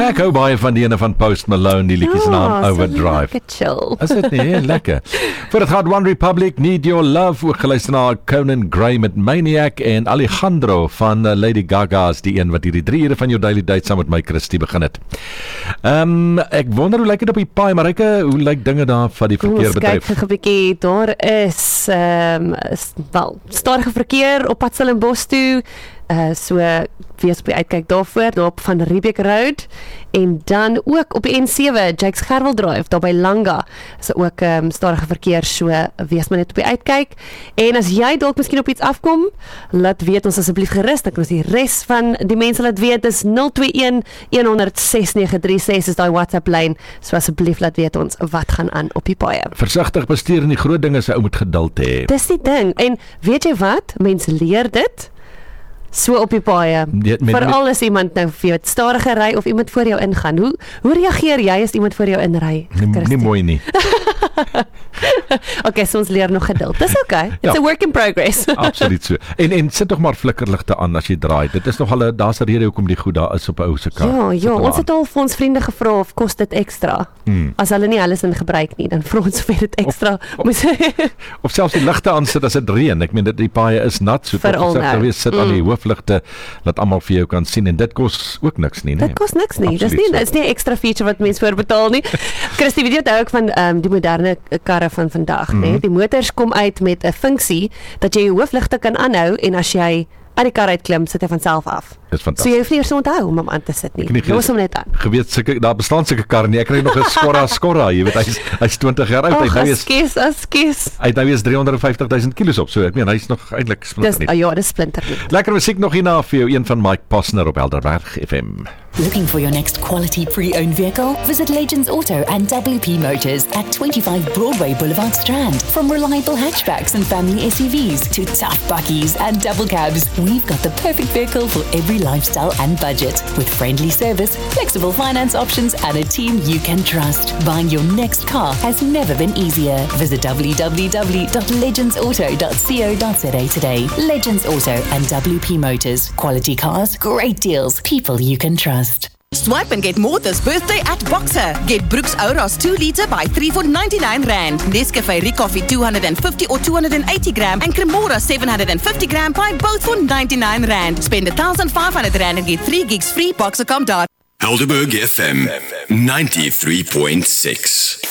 Ek hou baie van die ene van Post Malone, die liedjie se naam Overdrive. Lekker chill. Is dit nie? Lekker. Voor het gaat One Republic, Need Your Love, ook geluister na Conan Gray met Maniac en Alejandro van Lady Gaga's, die een wat hierdie 3 ure van jou Daily Date saam met my Christie begin het. Ek wonder hoe lyk dit op die paai, maar hoe lyk dinge daar van die verkeer betref? Kyk 'n bietjie, daar is stadige verkeer op pad Stellenbosch toe. So wees op die uitkyk daarvoor, daar op van Riebeek Road en dan ook op die N7 Jakes Gerwel Drive daar by Langa is ook stadige verkeer, so wees maar net op die uitkyk. En as jy dalk miskien op iets afkom, laat weet ons asseblief gerus, dan kan ons die res van die mense laat weet. Dis 021 100 6936 is daai WhatsApp lyn, so asseblief laat weet ons wat gaan aan op die paaie. Versigtig bestuur en die groot ding is ou moet geduld hê. Dis die ding, en weet jy wat, mense leer dit so op die paaie. Veral as iemand nou vir jou stadiger ry of iemand voor jou ingaan. Hoe reageer jy as iemand voor jou inry? Nie mooi nie. Okay, so ons leer nog geduld. Dis okay. It's a work in progress. Absoluut so. En sit tog maar flikkerligte aan as jy draai. Dit is nog al daar's 'n rede hoekom die goed daar is op 'n ou se kar. Ja, ons het al vir ons vriende gevra of kos dit ekstra. As hulle nie alles in gebruik nie, dan vra ons of dit ekstra. Of selfs die ligte aan sit as dit reën. Ek meen die paaie is nat, so tot gewees sit aan die hoofligte laat almal vir jou kan sien en dit kos ook niks nie, né? Dit kos niks nie. Dis nie 'n ekstra feature wat mense voorbetaal nie. Christie, weet jy ook van die moderne karre van vandag, né? Die motors kom uit met 'n funksie dat jy jou hoofligte kan aanhou en as jy uit die kar uitklim, sit hy van self af. Dis fantasties. So jy hoef nie eers onthou om hom aan te sit nie. Los hom net aan. Geweet daar bestaan sulke karre nie. Ek kry nog 'n Skorra, jy weet hy's 20 jaar oud. Hy nou is 350,000 kilos op. So ek meen hy's nog eintlik splinter. Ja, dis splinter. Lekker musiek nog hierna vir jou, een van Mike Posner op Helderberg FM. Looking for your next quality pre-owned vehicle? Visit Legends Auto and WP Motors at 25 Broadway Boulevard Strand. From reliable hatchbacks and family SUVs to tough buckies and double cabs, we've got the perfect vehicle for every lifestyle and budget. With friendly service, flexible finance options and a team you can trust. Buying your next car has never been easier. Visit www.legendsauto.co.za today. Legends Auto and WP Motors. Quality cars, great deals, people you can trust. Swipe and get more this birthday at Boxer. Get Brooks Auras 2 liter by 3 for R99. Nescafe Recoffee 250 or 280 gram and Cremora 750 gram by both for R99. Spend R1,500 and get 3 gigs free. Boxer.com. Helderberg FM 93.6